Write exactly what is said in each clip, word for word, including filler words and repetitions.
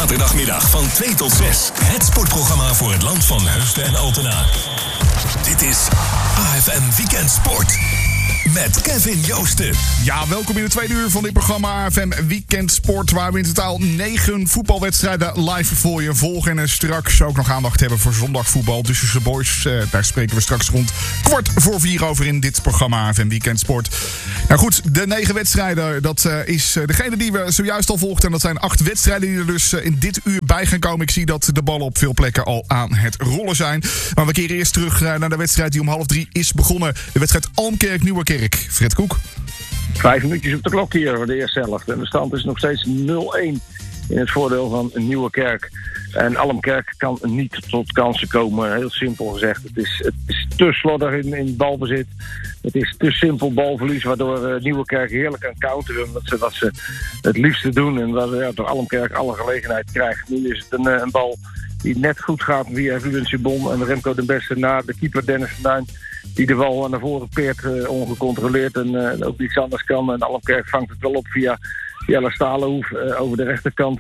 Zaterdagmiddag van twee tot zes. Het sportprogramma voor het land van Heusden en Altena. Dit is A F M Weekend Sport. Met Kevin Joosten. Ja, welkom in de tweede uur van dit programma A F M Weekend Sport. Waar we in totaal negen voetbalwedstrijden live voor je volgen. En straks ook nog aandacht hebben voor zondagvoetbal. Dus tussen de boys, eh, daar spreken we straks rond kwart voor vier over in dit programma A F M Weekend Sport. Nou goed, de negen wedstrijden, dat uh, is uh, degene die we zojuist al volgden. En dat zijn acht wedstrijden die er dus uh, in dit uur bij gaan komen. Ik zie dat de ballen op veel plekken al aan het rollen zijn. Maar we keren eerst terug uh, naar de wedstrijd die om half drie is begonnen. De wedstrijd Almkerk-Nieuwerkerk. Fred Koek. Vijf minuutjes op de klok hier voor de eerste helft. En de stand is nog steeds nul-één in het voordeel van Nieuwerkerk. En Almkerk kan niet tot kansen komen. Heel simpel gezegd. Het is, het is te slordig in, in balbezit. Het is te simpel balverlies, waardoor uh, Nieuwerkerk heerlijk kan counteren. Dat ze, wat ze het liefste doen. En waardoor ja, door Almkerk alle gelegenheid krijgt. Nu is het een, een bal die net goed gaat via Ruben Sibon en Remco den Beste naar de keeper Dennis van Duin. Die de bal naar voren peert, uh, ongecontroleerd en uh, ook niets anders kan. En Almkerk vangt het wel op via Jelle Stalenhoef uh, over de rechterkant.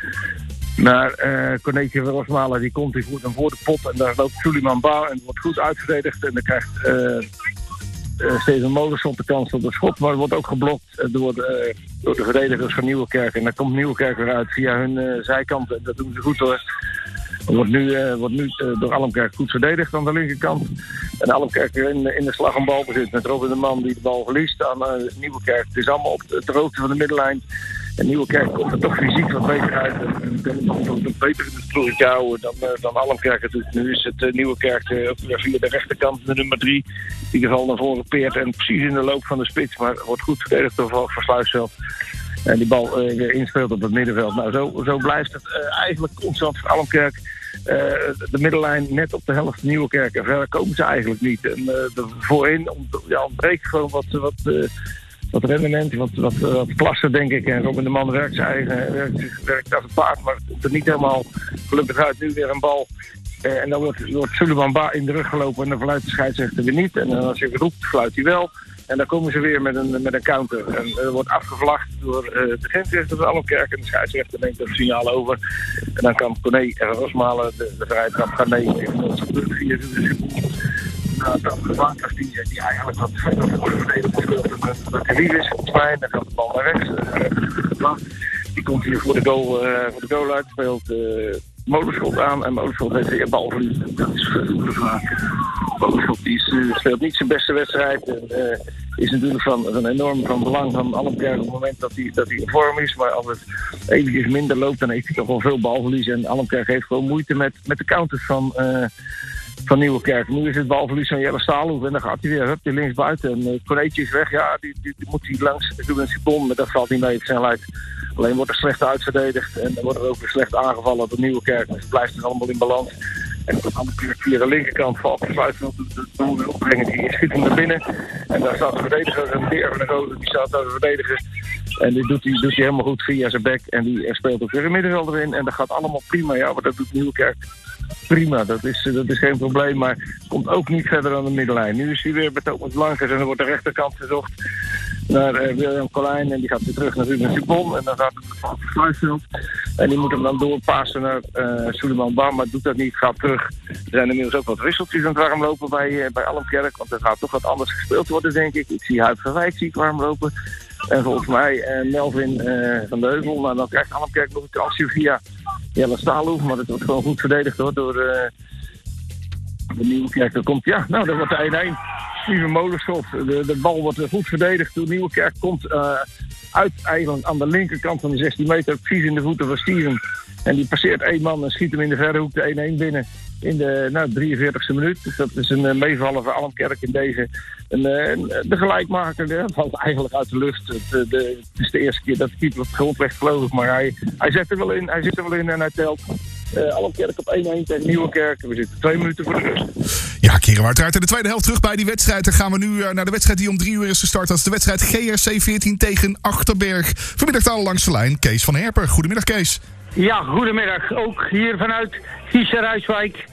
Naar uh, Cornetje Rosmalen, die komt hier goed naar voor de pot. En daar loopt Suleiman Ba en wordt goed uitverdedigd. En dan krijgt uh, uh, Steven Molenson de kans op de schot. Maar het wordt ook geblokt uh, door, de, uh, door de verdedigers van Nieuwerkerk. En dan komt Nieuwerkerk weer uit via hun uh, zijkant. En dat doen ze goed hoor. Wordt nu, uh, wordt nu uh, door Almkerk goed verdedigd aan de linkerkant. En Almkerk weer in, in de slag en balbezit met Robin de Man die de bal verliest aan uh, Nieuwerkerk. Het is allemaal op de, de hoogte van de middenlijn. En Nieuwerkerk komt er toch fysiek wat beter uit. En kan het nog beter in het ploegje houden dan, uh, dan Almkerk het doet. Nu is het uh, Nieuwerkerk uh, via de rechterkant de nummer drie. Die de bal naar voren peert en precies in de loop van de spits. Maar wordt goed verdedigd door Versluisveld. En die bal uh, weer inspeelt op het middenveld. Nou, zo, zo blijft het uh, eigenlijk constant voor Almkerk. Uh, de middenlijn net op de helft Nieuwerkerk. En verder komen ze eigenlijk niet. En uh, de voorin ont, ja, ontbreekt gewoon wat, wat, uh, wat rendement, wat, wat, wat klasse denk ik. En Robin de Man werkt zijn eigen, werkt, werkt als een paard, maar komt er niet helemaal gelukkig uit. Nu weer een bal. Uh, en dan wordt, wordt Suleiman Ba in de rug gelopen en dan fluit de scheidsrechter weer niet. En als je roept, fluit hij wel. En dan komen ze weer met een, met een counter. En er wordt afgevlacht door uh, de grensrechter van Almkerk. En de scheidsrechter neemt er signaal over. En dan kan Corné en Rosmalen de, de vrije trap gaan nemen. Dat gebeurt via de nou, dat gevaar als die, die eigenlijk wat verder voor de verdediging speelt. Dat hij lief is, volgens mij. Dan gaat de bal naar rechts. Uh, die komt hier voor de goal, uh, voor de goal uit. Speelt uh, Molenschot aan. En Molenschot heeft weer balverlies. Dat is de vraag. Molenschot die is, uh, speelt niet zijn beste wedstrijd. En, uh, is natuurlijk van, van enorm van belang van Almkerk op het moment dat hij, dat hij in vorm is. Maar als het eventjes minder loopt, dan heeft hij toch wel veel balverlies. En Almkerk heeft gewoon moeite met, met de counters van, uh, van Nieuwerkerk. Nu is het balverlies van Jelle Stalenhoef en dan gaat hij weer hup, die links buiten. En uh, Cornetje is weg, ja, die, die, die moet hij langs Ruben Sibon, maar dat valt niet mee op snelheid. Alleen wordt er slecht uitverdedigd en dan wordt er ook weer slecht aangevallen door Nieuwerkerk. Dus het blijft dus allemaal in balans. En dan Almkerk via de linkerkant valt Versluisveld de bal weer opbrengen. Die schiet hem naar binnen. En daar staat de verdediger, een beer van de Rode, die staat daar te verdedigen. En die doet hij doet hij helemaal goed via zijn bek. En die speelt ook weer een middenveld erin. En dat gaat allemaal prima. Ja, maar dat doet Nieuwerkerk prima. Dat is, dat is geen probleem. Maar komt ook niet verder dan de middenlijn. Nu is hij weer bij Thomas Blankers en dan wordt de rechterkant gezocht naar uh, William Colijn. En die gaat weer terug naar Ruben Sibon. En dan gaat het op het Versluisveld. En die moet hem dan doorpassen naar uh, Suleiman Ba. Maar doet dat niet, gaat terug. Er zijn inmiddels ook wat wisseltjes aan het warmlopen bij, uh, bij Almkerk. Want er gaat toch wat anders gespeeld worden, denk ik. Ik zie Huib van Wijk zie ik warmlopen. En volgens mij uh, Melvin uh, van de Heuvel. Maar dan krijgt Almkerk nog een kansje via Jelle Stalenhoef. Maar het wordt gewoon goed verdedigd hoor, door uh, de Nieuwerkerk. Er komt, ja, nou, dat wordt de één-één. Steven Molenschot. De, de bal wordt goed verdedigd door Nieuwerkerk. Komt uh, uit eigenlijk aan de linkerkant van de zestien meter. Precies in de voeten van Steven. En die passeert één man en schiet hem in de verre hoek de één-één binnen. In de nou, drieënveertigste minuut. Dus dat is een uh, meevaller voor Almkerk in deze. En, uh, de gelijkmaker de, valt eigenlijk uit de lucht. Het, de, de, het is de eerste keer dat de keeper op de grond legt, geloof ik. Maar hij, hij zet er wel in. Hij zit er wel in en hij telt. Uh, Almkerk op één-één tegen Nieuwerkerk. We zitten twee minuten voor de rust. Ja, keren we uiteraard in de tweede helft terug bij die wedstrijd. Dan gaan we nu uh, naar de wedstrijd die om drie uur is gestart. Dat is de wedstrijd G R C veertien tegen Achterberg. Vanmiddag al langs de lijn Kees van Herpen. Goedemiddag Kees. Ja, goedemiddag. Ook hier vanuit Giezer-Ruiswijk.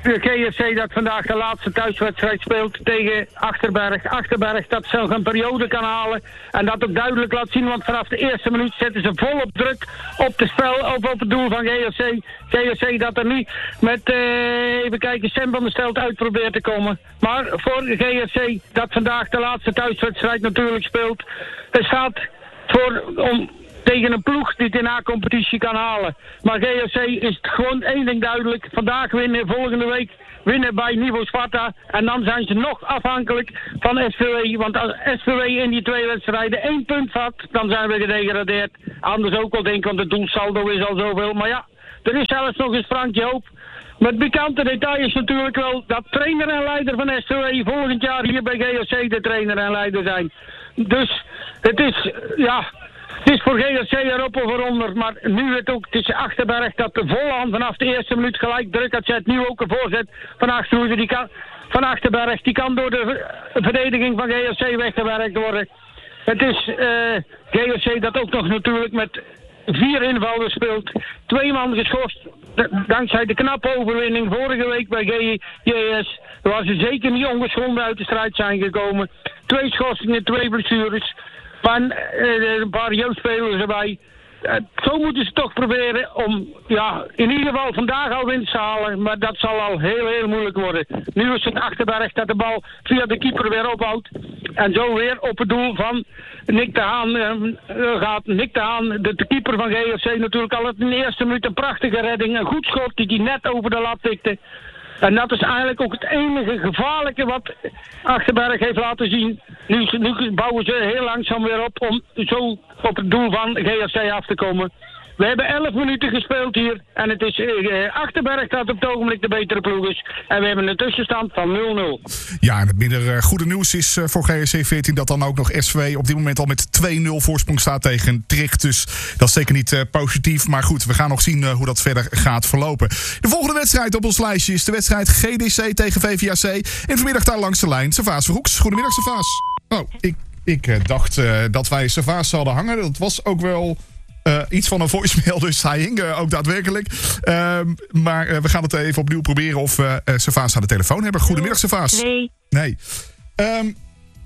de G S C dat vandaag de laatste thuiswedstrijd speelt tegen Achterberg. Achterberg dat zelf een periode kan halen. En dat ook duidelijk laat zien, want vanaf de eerste minuut zetten ze volop druk op de spel of op het doel van G S C. G S C dat er nu met, uh, even kijken, Sam van der Stelt uit probeert te komen. Maar voor G S C dat vandaag de laatste thuiswedstrijd natuurlijk speelt. Er staat voor... om tegen een ploeg die het in haar competitie kan halen. Maar G S C is het gewoon één ding duidelijk. Vandaag winnen, volgende week winnen bij Niveau Sparta. En dan zijn ze nog afhankelijk van S V W. Want als S V W in die twee wedstrijden één punt vat, dan zijn we gedegradeerd. Anders ook wel denk ik, want het doelsaldo is al zoveel. Maar ja, er is zelfs nog een sprankje hoop. Maar het pikante detail is natuurlijk wel dat trainer en leider van S V W volgend jaar hier bij G S C de trainer en leider zijn. Dus het is, ja... Het is voor G S C erop of eronder, maar nu het ook, het is Achterberg dat de volle hand vanaf de eerste minuut gelijk druk uitzet. Nu ook een voorzet van Achterhoede, die kan, van Achterberg, die kan door de verdediging van G S C weggewerkt worden. Het is uh, G S C dat ook nog natuurlijk met vier invallers speelt. Twee man geschorst, dankzij de knappe overwinning vorige week bij G J S. Waar ze zeker niet ongeschonden uit de strijd zijn gekomen. Twee schorsingen, twee blessures. Maar uh, een paar jeugdspelers erbij. Uh, zo moeten ze toch proberen om, ja, in ieder geval vandaag al winst te halen. Maar dat zal al heel, heel moeilijk worden. Nu is het Achterberg dat de bal via de keeper weer ophoudt. En zo weer op het doel van Nick de Haan uh, gaat. Nick de Haan, de, de keeper van G F C, natuurlijk al in de eerste minuut een prachtige redding. Een goed schot die hij net over de lat tikte. En dat is eigenlijk ook het enige gevaarlijke wat Achterberg heeft laten zien. Nu, nu bouwen ze heel langzaam weer op om zo op het doel van G F C af te komen. We hebben elf minuten gespeeld hier. En het is uh, Achterberg dat op het ogenblik de betere ploeg is. En we hebben een tussenstand van nul nul. Ja, en het minder uh, goede nieuws is uh, voor G S C veertien... dat dan ook nog S V W op dit moment al met twee nul voorsprong staat tegen Tricht. Dus dat is zeker niet uh, positief. Maar goed, we gaan nog zien uh, hoe dat verder gaat verlopen. De volgende wedstrijd op ons lijstje is de wedstrijd G D C tegen V V A C. En vanmiddag daar langs de lijn Servaas Verhoeks. Goedemiddag, Servaas. Oh, ik, ik uh, dacht uh, dat wij Servaas zouden hangen. Dat was ook wel... Uh, iets van een voicemail, dus hij hing uh, ook daadwerkelijk. Uh, maar uh, we gaan het even opnieuw proberen of we uh, Servaas aan de telefoon hebben. Goedemiddag, Servaas. Nee. Nee. Um,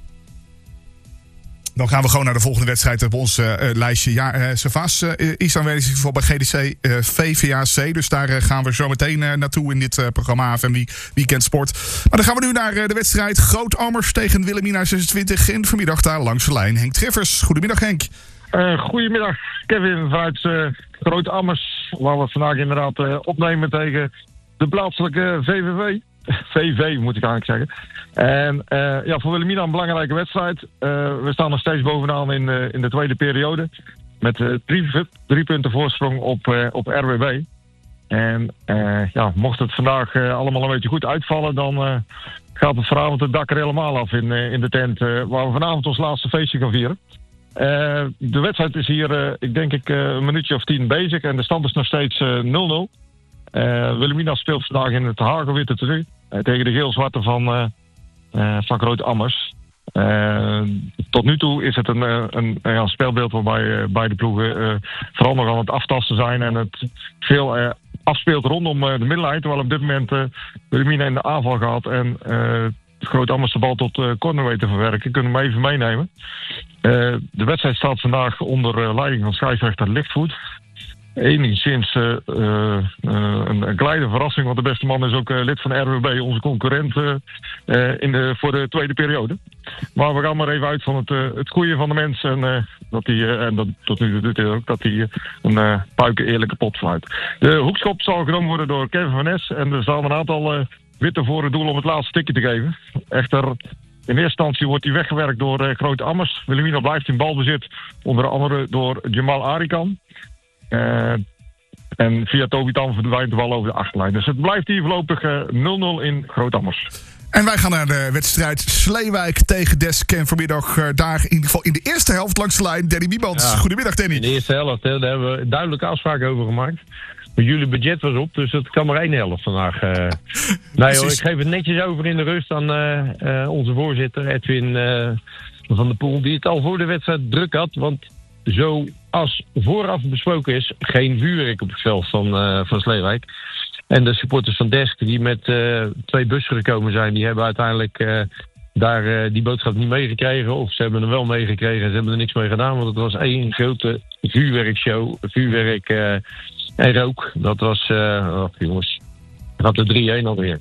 dan gaan we gewoon naar de volgende wedstrijd op ons uh, uh, lijstje. Ja, uh, Servaas uh, is aanwezig bij G D C uh, V V A C. Dus daar uh, gaan we zo meteen uh, naartoe in dit uh, programma A F M Weekend Sport. Maar dan gaan we nu naar uh, de wedstrijd Groot-Ammers tegen Wilhelmina zesentwintig. En vanmiddag daar langs de lijn Henk Treffers. Goedemiddag, Henk. Uh, goedemiddag, Kevin vanuit uh, Groot-Ammers, waar we vandaag inderdaad uh, opnemen tegen de plaatselijke V V V. V V moet ik eigenlijk zeggen. En uh, ja, voor Wilhelmina een belangrijke wedstrijd. Uh, we staan nog steeds bovenaan in, uh, in de tweede periode. Met uh, drie, drie punten voorsprong op, uh, op R W B. En uh, ja, mocht het vandaag uh, allemaal een beetje goed uitvallen, dan uh, gaat het vanavond het dak er helemaal af in, uh, in de tent. Uh, waar we vanavond ons laatste feestje gaan vieren. Uh, de wedstrijd is hier, uh, ik denk ik, uh, een minuutje of tien bezig. En de stand is nog steeds uh, nul nul. Uh, Wilhelmina speelt vandaag in het hagelwitte tenue. Uh, tegen de geel-zwarte van, uh, uh, van Groot-Ammers. Uh, tot nu toe is het een, uh, een, een ja, speelbeeld waarbij uh, beide ploegen uh, vooral nog aan het aftasten zijn. En het veel uh, afspeelt rondom uh, de middenlijn. Terwijl op dit moment uh, Wilhelmina in de aanval gaat. En uh, Groot-Ammers de bal tot uh, corner weet te verwerken. Kunnen we hem even meenemen. Uh, de wedstrijd staat vandaag onder uh, leiding van scheidsrechter Lichtvoet. Enigszins uh, uh, een, een kleine verrassing, want de beste man is ook uh, lid van R W B, onze concurrent uh, uh, in de, voor de tweede periode. Maar we gaan maar even uit van het, uh, het goede van de mens en uh, dat hij, uh, en dat, tot nu toe doet hij ook, dat hij uh, een uh, puiken eerlijke pot fluit. De hoekschop zal genomen worden door Kevin van Nes en er staan een aantal uh, witte voor het doel om het laatste tikje te geven. Echter, in eerste instantie wordt hij weggewerkt door uh, Groot-Ammers. Wilhelmina blijft in balbezit, onder andere door Jamal Arikan. Uh, en via Toby Tan verdwijnt de bal over de achterlijn. Dus het blijft hier voorlopig uh, nul nul in Groot-Ammers. En wij gaan naar de wedstrijd Sleewijk tegen Desk. En vanmiddag uh, daar in ieder geval in de eerste helft langs de lijn Danny Wiebans. Ja. Goedemiddag, Danny. In de eerste helft, hè, daar hebben we duidelijke afspraken over gemaakt. Maar jullie budget was op, dus het kan maar één helft vandaag. Uh. Nee hoor, ik geef het netjes over in de rust aan uh, uh, onze voorzitter Edwin uh, van der Poel. Die het al voor de wedstrijd druk had. Want zoals vooraf besproken is, geen vuurwerk op het veld van, uh, van Sleewijk. En de supporters van Desk die met uh, twee bussen gekomen zijn, die hebben uiteindelijk uh, daar uh, die boodschap niet meegekregen. Of ze hebben hem wel meegekregen en ze hebben er niks mee gedaan. Want het was één grote vuurwerkshow, vuurwerk uh, en rook. Dat was, uh, oh, jongens, ik had er drie-een alweer.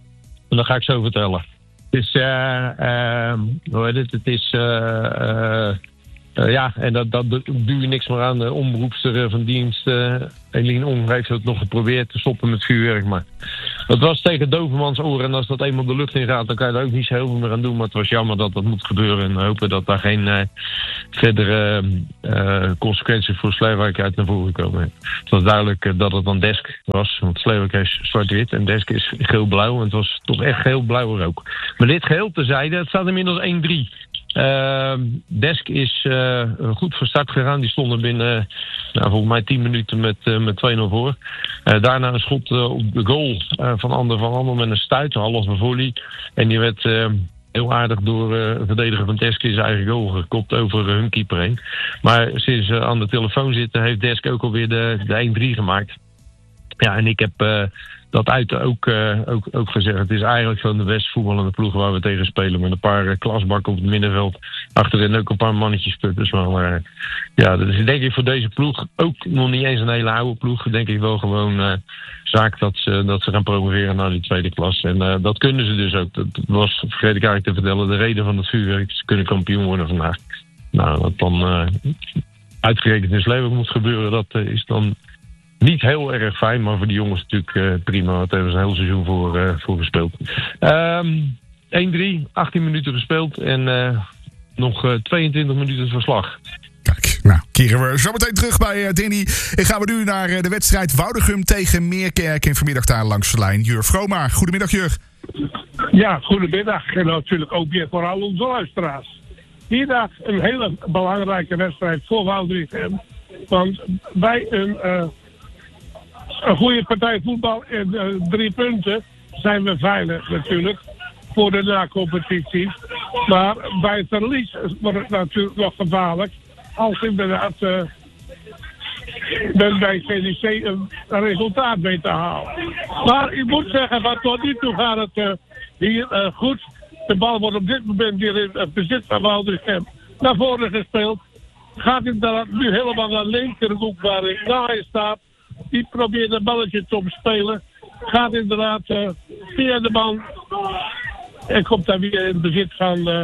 En dat ga ik zo vertellen. Het is, uh, uh, hoe heet het, het is, uh, uh, uh, ja, en dat, dat duw je niks meer aan. De omroepster van dienst, uh, Eline Ong, heeft het nog geprobeerd te stoppen met vuurwerk. Maar dat was tegen dovermans oren. En als dat eenmaal de lucht in gaat, dan kan je daar ook niet zo heel veel meer aan doen. Maar het was jammer dat dat moet gebeuren. En we hopen dat daar geen uh, verdere uh, consequenties voor Sleeuwijk uit naar voren komen. Het was duidelijk uh, dat het dan Desk was. Want Sleeuwijk is zwart-wit en Desk is geel-blauw. En het was toch echt geel-blauw rook. Maar dit geheel terzijde, het staat inmiddels één drie. Uh, Desk is uh, goed van start gegaan. Die stonden binnen uh, nou, volgens mij tien minuten met, uh, met twee nul voor. Uh, daarna een schot uh, op de goal uh, van Ander van Ander met een stuit, half een volley. En die werd uh, heel aardig door uh, een verdediger van Desk in zijn eigen goal gekopt over uh, hun keeper heen. Maar sinds ze uh, aan de telefoon zitten heeft Desk ook alweer de, de één drie gemaakt. Ja, en ik heb uh, dat uit ook, uh, ook, ook gezegd. Het is eigenlijk gewoon de beste voetballende ploeg waar we tegen spelen. Met een paar uh, klasbakken op het middenveld. Achterin ook een paar mannetjes putters. Maar uh, ja, dat is denk ik voor deze ploeg ook nog niet eens een hele oude ploeg. Denk ik wel gewoon uh, zaak dat ze, dat ze gaan promoveren naar die tweede klas. En uh, dat kunnen ze dus ook. Dat was, vergeet ik eigenlijk te vertellen, de reden van het vuurwerk. Ze kunnen kampioen worden vandaag. Nou, dat dan uh, uitgerekend in Sleeuwen moet gebeuren, dat uh, is dan niet heel erg fijn, maar voor die jongens natuurlijk uh, prima. Daar hebben ze een heel seizoen voor, uh, voor gespeeld. Um, één drie, achttien minuten gespeeld en uh, nog uh, tweeëntwintig minuten verslag. Kijk, nou, keren we zo meteen terug bij uh, Danny. En gaan we nu naar uh, de wedstrijd Woudegum tegen Meerkerk. En vanmiddag daar langs de lijn Jur Vroma. Goedemiddag, Jur. Ja, goedemiddag. En natuurlijk ook weer voor al onze luisteraars. Hierdaag een hele belangrijke wedstrijd voor Woudegum. Want bij een... Uh, Een goede partij voetbal en uh, drie punten zijn we veilig natuurlijk voor de na-competitie. Maar bij het verlies wordt het natuurlijk nog gevaarlijk als inderdaad uh, men bij C D C een, een resultaat weet te halen. Maar ik moet zeggen, van tot nu toe gaat het uh, hier uh, goed. De bal wordt op dit moment weer in het bezit van Woudegem naar voren gespeeld. Gaat inderdaad nu helemaal naar de linkerhoek waar ik naast staat. Die probeert een balletje te omspelen. Gaat inderdaad uh, via de man. En komt dan weer in bezit van, uh,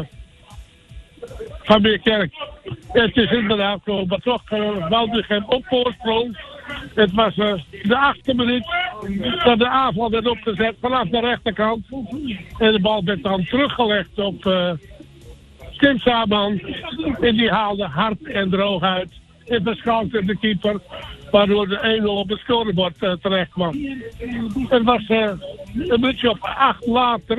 van Meerkerk. Het is inderdaad zo, maar toch uh, Woudegem op voorsprong. Het was uh, de achtste minuut dat de aanval werd opgezet vanaf de rechterkant. En de bal werd dan teruggelegd op uh, Tim Saban. En die haalde hard en droog uit. En verschalkte de keeper. Waardoor de één nul op het scorebord uh, terecht kwam. Het was uh, een beetje op acht later.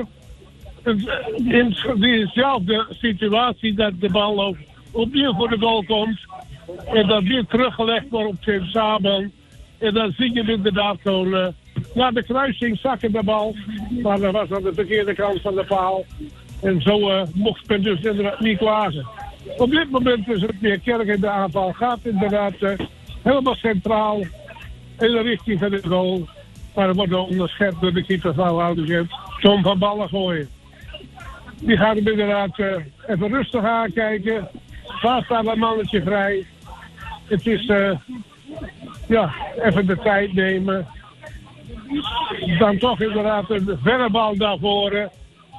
In diezelfde situatie dat de bal op, opnieuw voor de goal komt. En dan weer teruggelegd wordt op Tim Saban. En dan zie je inderdaad gewoon uh, naar de kruising zakken de bal. Maar dat was aan de verkeerde kant van de paal. En zo uh, mocht men dus inderdaad niet klagen. Op dit moment is het Meerkerk in de aanval. Gaat inderdaad uh, helemaal centraal in de richting van de goal. Maar er wordt onderschept door de keeper van Woudegem. Tom van Ballen gooien. Die gaat hem inderdaad uh, even rustig aankijken. Waar staat een mannetje vrij? Het is uh, ja, even de tijd nemen. Dan toch inderdaad een verre bal naar voren.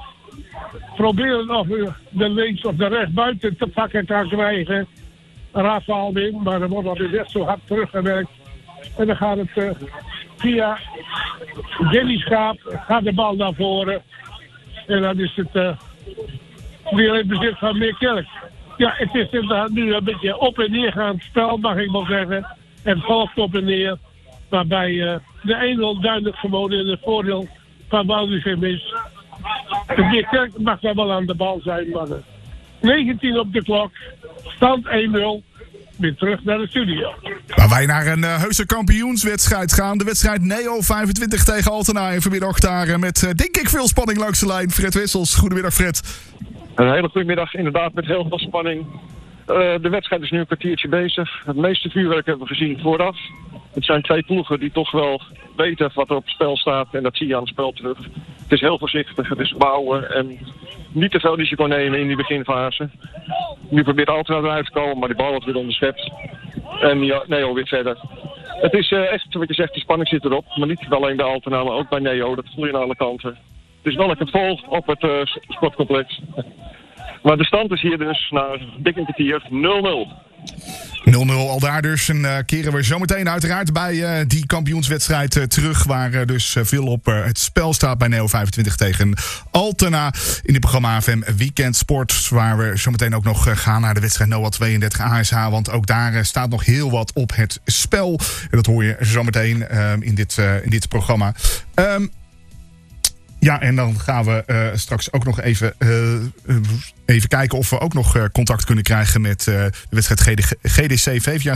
Proberen of u de links of de rechts buiten te pakken kan krijgen. Rafael in, maar er wordt alweer net zo hard teruggewerkt. En dan gaat het uh, via Danny Schaap, gaat de bal naar voren. En dan is het uh, weer in bezit van Meerkerk. Ja, het is inderdaad nu een beetje op en neer gaand spel, mag ik wel zeggen. Het volgt op en neer. Waarbij uh, de één nul duidelijk gewoon in het voordeel van Woudegem is. De Meerkerk mag daar wel aan de bal zijn, maar uh, negentien op de klok. Stand één nul. Weer terug naar de studio. Waar wij naar een uh, heuse kampioenswedstrijd gaan. De wedstrijd Neo vijfentwintig tegen Altena. En vanmiddag daar uh, met, uh, denk ik, veel spanning langs de lijn. Fred Wissels, goedemiddag Fred. Een hele goede middag, inderdaad met heel veel spanning. Uh, de wedstrijd is nu een kwartiertje bezig. Het meeste vuurwerk hebben we gezien vooraf. Het zijn twee ploegen die toch wel weten wat er op het spel staat. En dat zie je aan het spel terug. Het is heel voorzichtig, het is bouwen en niet te veel risico nemen in die beginfase. Nu probeert Altena eruit te komen, maar die bal wordt weer onderschept. En ja, Neo weer verder. Het is uh, echt, wat je zegt, de spanning zit erop. Maar niet alleen bij Altena, maar ook bij Neo. Dat voel je aan alle kanten. Het is wel lekker vol op het uh, sportcomplex. Maar de stand is hier dus na dik een kwartier nul nul. nul nul al daar dus. En uh, keren we zometeen uiteraard bij uh, die kampioenswedstrijd uh, terug. Waar uh, dus uh, veel op uh, het spel staat bij Neo vijfentwintig tegen Altena. In het programma A F M Weekend Sport. Waar we zometeen ook nog uh, gaan naar de wedstrijd Noah tweeëndertig A S H. Want ook daar uh, staat nog heel wat op het spel. En dat hoor je zometeen uh, in, dit, uh, in dit programma. Um, Ja, en dan gaan we uh, straks ook nog even, uh, even kijken of we ook nog uh, contact kunnen krijgen met uh, de wedstrijd G D C vijf jaar.